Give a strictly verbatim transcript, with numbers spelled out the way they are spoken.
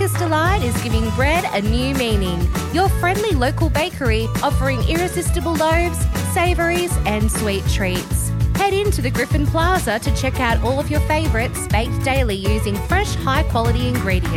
Baker's Delight is giving bread a new meaning. Your friendly local bakery offering irresistible loaves, savouries and sweet treats. Head into the Griffin Plaza to check out all of your favourites baked daily using fresh, high-quality ingredients.